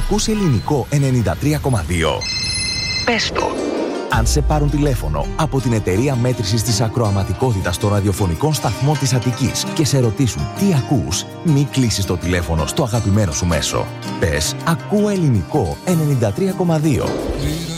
Ακούς ελληνικό 93,2. Πες το. Αν σε πάρουν τηλέφωνο από την εταιρεία μέτρησης της ακροαματικότητας των ραδιοφωνικών σταθμών της Αττικής και σε ρωτήσουν τι ακούς, μη κλείσεις το τηλέφωνο στο αγαπημένο σου μέσο. Πες, ακούω ελληνικό 93,2.